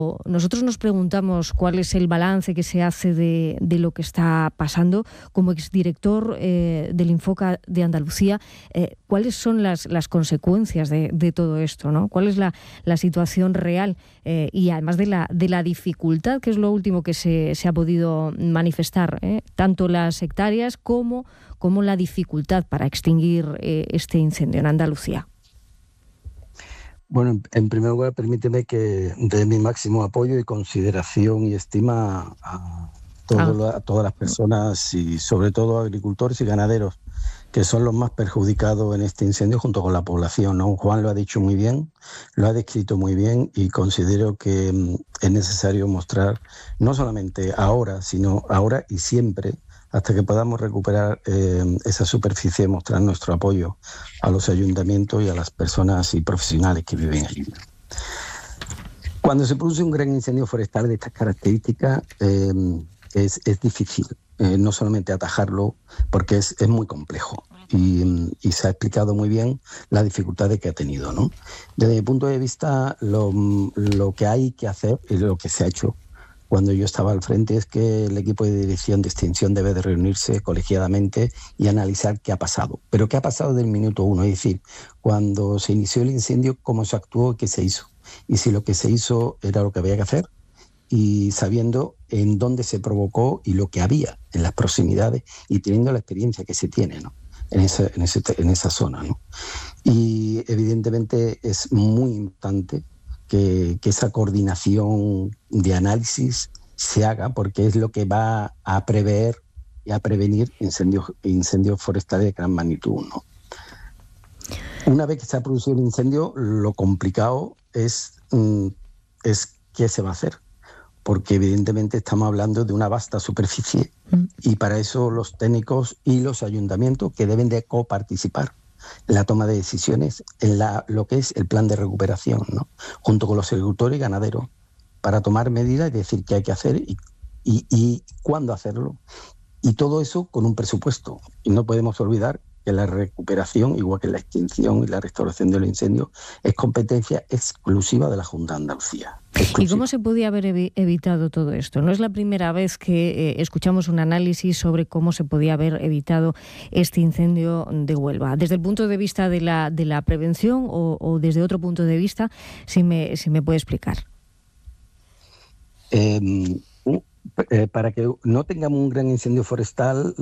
Nosotros nos preguntamos cuál es el balance que se hace de lo que está pasando. Como exdirector del Infoca de Andalucía, ¿cuáles son las consecuencias de todo esto, ¿no? ¿Cuál es la situación real? Y además de la dificultad, que es lo último que se ha podido manifestar, tanto las hectáreas como la dificultad para extinguir este incendio en Andalucía. Bueno, en primer lugar, permíteme que dé mi máximo apoyo y consideración y estima a todas las personas y sobre todo a agricultores y ganaderos, que son los más perjudicados en este incendio junto con la población, ¿no? Juan lo ha dicho muy bien, lo ha descrito muy bien y considero que es necesario mostrar, no solamente ahora, sino ahora y siempre, hasta que podamos recuperar esa superficie, mostrar nuestro apoyo a los ayuntamientos y a las personas y profesionales que viven allí. Cuando se produce un gran incendio forestal de estas características, es difícil, no solamente atajarlo, porque es muy complejo. Y se ha explicado muy bien las dificultades que ha tenido, ¿no? Desde mi punto de vista, lo que hay que hacer y lo que se ha hecho cuando yo estaba al frente es que el equipo de dirección de extinción debe de reunirse colegiadamente y analizar qué ha pasado. Pero qué ha pasado del minuto uno, es decir, cuando se inició el incendio, cómo se actuó y qué se hizo. Y si lo que se hizo era lo que había que hacer, y sabiendo en dónde se provocó y lo que había en las proximidades y teniendo la experiencia que se tiene, ¿no? en esa zona, ¿no? Y evidentemente es muy importante que esa coordinación de análisis se haga, porque es lo que va a prever y a prevenir incendios forestales de gran magnitud, ¿no? Una vez que se ha producido el incendio, lo complicado es qué se va a hacer, porque evidentemente estamos hablando de una vasta superficie y para eso los técnicos y los ayuntamientos que deben de coparticipar en la toma de decisiones, en lo que es el plan de recuperación, ¿no? Junto con los agricultores y ganaderos, para tomar medidas y decir qué hay que hacer y cuándo hacerlo. Y todo eso con un presupuesto. Y no podemos olvidar que la recuperación, igual que la extinción y la restauración de los incendios, es competencia exclusiva de la Junta de Andalucía. ¿Y cómo se podía haber evitado todo esto? No es la primera vez que escuchamos un análisis sobre cómo se podía haber evitado este incendio de Huelva. Desde el punto de vista de la prevención o desde otro punto de vista, si me puede explicar. Para que no tengamos un gran incendio forestal,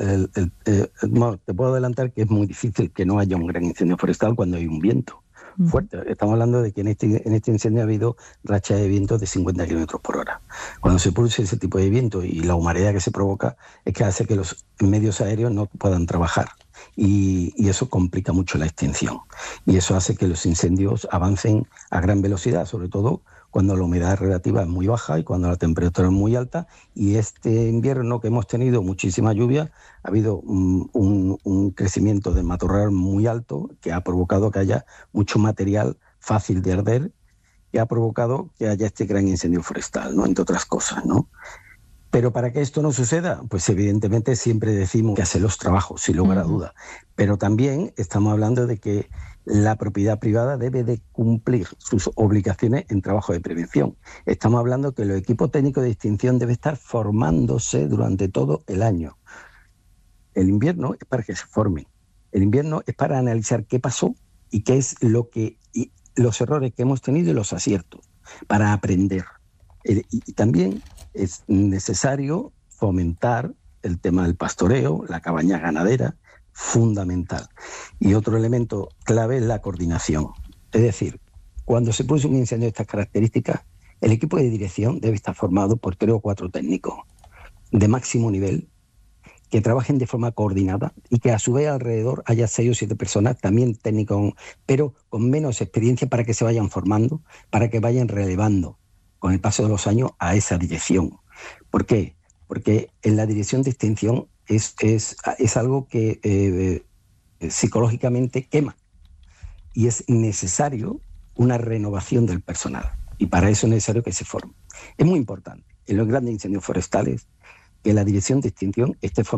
te puedo adelantar que es muy difícil que no haya un gran incendio forestal cuando hay un viento fuerte. Estamos hablando de que en este incendio ha habido rachas de viento de 50 kilómetros por hora. Cuando se produce ese tipo de viento y la humareda que se provoca es que hace que los medios aéreos no puedan trabajar y eso complica mucho la extinción. Y eso hace que los incendios avancen a gran velocidad, sobre todo cuando la humedad relativa es muy baja y cuando la temperatura es muy alta. Y este invierno que hemos tenido muchísima lluvia, ha habido un crecimiento del matorral muy alto que ha provocado que haya mucho material fácil de arder, que ha provocado que haya este gran incendio forestal, ¿no? Entre otras cosas, ¿no? Pero para que esto no suceda, pues evidentemente siempre decimos que hacer los trabajos, sin lugar a duda. Pero también estamos hablando de que la propiedad privada debe de cumplir sus obligaciones en trabajo de prevención. Estamos hablando que los equipos técnicos de extinción deben estar formándose durante todo el año. El invierno es para que se formen. El invierno es para analizar qué pasó y qué es los errores que hemos tenido y los aciertos, para aprender. Y también es necesario fomentar el tema del pastoreo, la cabaña ganadera, fundamental. Y otro elemento clave es la coordinación. Es decir, cuando se produce un incendio de estas características, el equipo de dirección debe estar formado por 3 o 4 técnicos de máximo nivel que trabajen de forma coordinada y que a su vez alrededor haya 6 o 7 personas, también técnicos, pero con menos experiencia, para que se vayan formando, para que vayan relevando con el paso de los años a esa dirección. ¿Por qué? Porque en la dirección de extinción es algo que psicológicamente quema y es necesario una renovación del personal y para eso es necesario que se forme. Es muy importante en los grandes incendios forestales que la dirección de extinción esté formada